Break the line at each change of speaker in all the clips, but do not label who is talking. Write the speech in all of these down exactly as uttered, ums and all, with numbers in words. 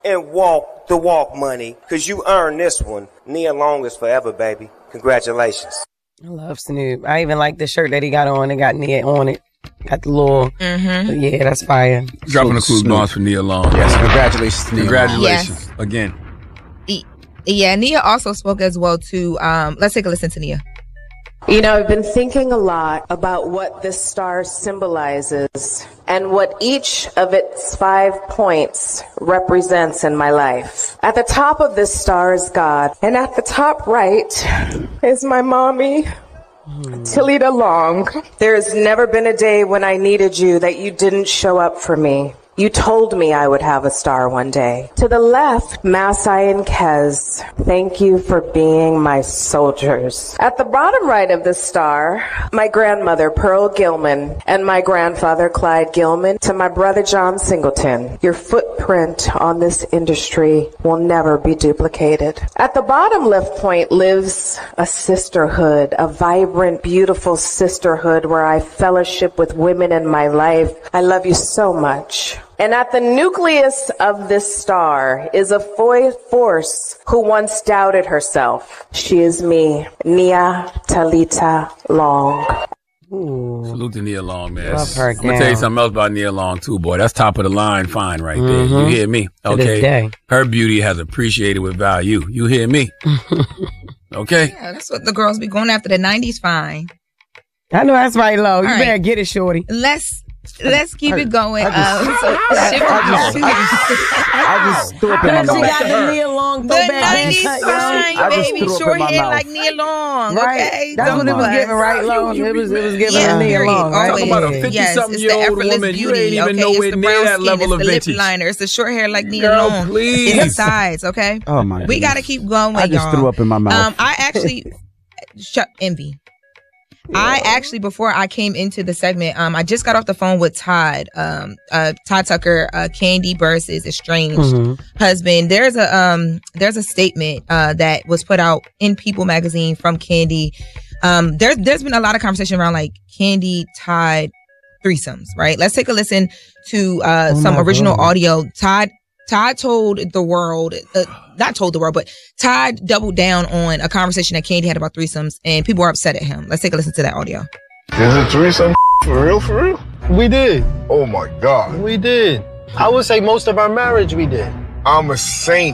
and walk the walk money, because you earned this one. Nia Long is forever, baby. Congratulations.
I love Snoop. I even like the shirt that he got on. It got Nia on it. Got the little,
mm-hmm.
yeah, that's fire.
Dropping a cool boss for Nia Long.
Yes, congratulations to Nia.
Congratulations
yes.
again.
Yeah, Nia also spoke as well too. Um, let's take a listen to Nia.
You know, I've been thinking a lot about what this star symbolizes and what each of its five points represents in my life. At the top of this star is God, and at the top right is my mommy, Talita Long. There has never been a day when I needed you that you didn't show up for me. You told me I would have a star one day. To the left, Masai and Kez, thank you for being my soldiers. At the bottom right of the star, my grandmother, Pearl Gilman, and my grandfather, Clyde Gilman. To my brother, John Singleton, your footprint on this industry will never be duplicated. At the bottom left point lives a sisterhood, a vibrant, beautiful sisterhood where I fellowship with women in my life. I love you so much. And at the nucleus of this star is a force who once doubted herself. She is me, Nia Talita Long.
Ooh. Salute to Nia Long, man.
Love her
I'm going to tell you something else about Nia Long, too, boy. That's top of the line fine right there.
Mm-hmm.
You hear me? Okay. Her beauty has appreciated with value. You hear me? Okay?
Yeah, that's what the girls be going after. The nineties fine.
I know that's right, Lo. You
All
better
right.
get it, shorty.
Let's let's keep it going.
I just-
um, so,
I just, I just threw up in my
She
mouth.
got the Nia Long
the
throwback
nineties
haircut,
fine,
I just
baby.
threw up
Short
in my
hair
mouth.
like Nia Long.
Right.
Okay,
That's
Don't
what it was
fuss.
giving, right, Long? It was, it was giving
Yeah,
Nia
period.
Long, right?
Always.
Talking about a
Yes,
fifty-something
it's
year
the
old
effortless
woman. You
beauty.
ain't even
Okay,
nowhere
it's the
near
brown
that
skin,
level
it's
of
the lip
vintage.
liner, it's the short hair like Nia
Girl,
Long.
please.
It's the sides, okay?
Oh my
We
goodness.
gotta keep going,
I just
y'all.
threw up in my mouth.
Um, I actually, shut envy. I actually, before I came into the segment, um, I just got off the phone with Todd, um, uh, Todd Tucker, uh, Kandi Burruss's estranged
Mhm.
husband. There's a, um, there's a statement, uh, that was put out in People magazine from Kandi. Um, there's, there's been a lot of conversation around like Kandi, Todd threesomes, right? Let's take a listen to, uh,
Oh
some
my
original
God.
audio. Todd, Todd told the world, uh, not told the world, but Todd doubled down on a conversation that Kandi had about threesomes, and people were upset at him. Let's take a listen to that audio.
Is it threesome for real, for real?
We did.
Oh my God.
We did. I would say most of our marriage we did.
I'm a saint.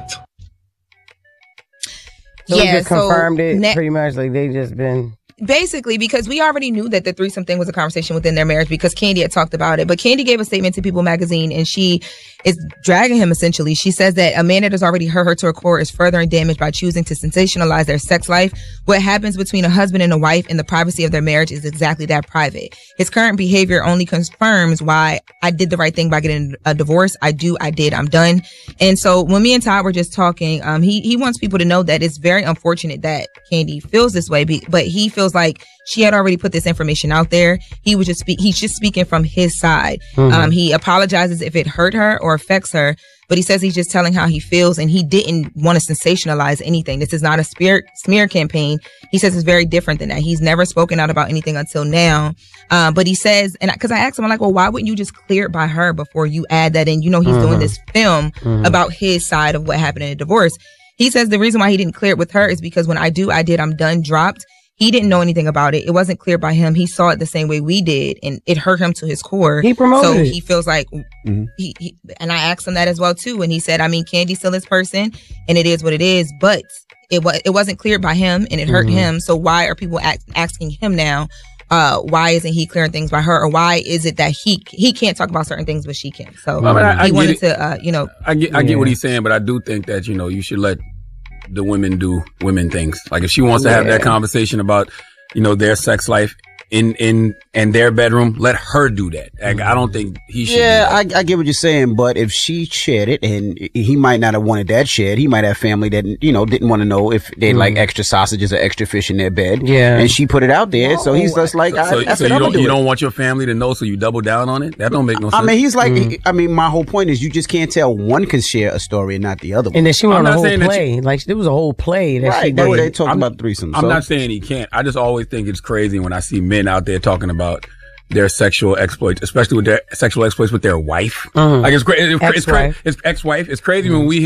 So we
Yeah,
just confirmed it
ne-
pretty much. Like they just been.
Basically, because we already knew that the threesome thing was a conversation within their marriage because Kandi had talked about it. But Kandi gave a statement to People magazine, and she is dragging him essentially. She says that a man that has already hurt her to her core is furthering damage by choosing to sensationalize their sex life. What happens between a husband and a wife in the privacy of their marriage is exactly that, private. His current behavior only confirms why I did the right thing by getting a divorce. I do, I did, I'm done. And so when me and Todd were just talking, um, he, he wants people to know that it's very unfortunate that Kandi feels this way, be, but he feels like she had already put this information out there. He was just speak, he's just speaking from his side.
Mhm.
Um, he apologizes if it hurt her or affects her, but he says he's just telling how he feels, and he didn't want to sensationalize anything. This is not a smear smear campaign. He says it's very different than that. He's never spoken out about anything until now. Uh, but he says, and because I asked him, I'm like, well, why wouldn't you just clear it by her before you add that in? You know, he's
Mhm.
doing this film
Mhm.
about his side of what happened in a divorce. He says the reason why he didn't clear it with her is because when I do, I did, I'm done dropped. He didn't know anything about it. It wasn't clear by him. He saw it the same way we did, and it hurt him to his core.
He promoted
so
it.
he feels like,
Mhm.
he, he, and I asked him that as well too. And he said, I mean, Kandi's still his person, and it is what it is, but it was it wasn't cleared by him, and it hurt
Mhm.
him. So why are people act, asking him now? Uh, why isn't he clearing things by her, or why is it that he he can't talk about certain things but she can? So
Well, I mean, I- I
he
get
wanted
it.
to, uh, you know,
I get, I get
Yeah.
what he's saying, but I do think that, you know, you should let the women do women things. Like if she wants to have
Yeah.
that conversation about, you know, their sex life in, in, in their bedroom, let her do that. Like, I don't think he should.
Yeah,
do that.
I, I get what you're saying, but if she shared it and he might not have wanted that shared, he might have family that, you know, didn't want to know if they
Mm.
like extra sausages or extra fish in their bed.
Yeah.
And she put it out there, so he's just like,
So,
I,
so,
that's
so
it,
you
I'm
don't,
gonna do
you
it.
don't want your family to know, so you double down on it? That don't make no sense.
I mean, he's like,
Mm.
I mean, my whole point is you just can't tell one can share a story and not the other one.
And then she went
I'm
on a
not
whole
saying that
play. Like there was a whole play that she
Right, they,
did.
they talking
I'm-
about threesomes.
I'm
so.
not saying he can't. I just always think it's crazy when I see men out there talking about, their sexual exploits, especially with their sexual exploits with their wife.
Mhm.
Like it's great. It's, it's, cra-
Ex-wife.
it's ex-wife. It's crazy when we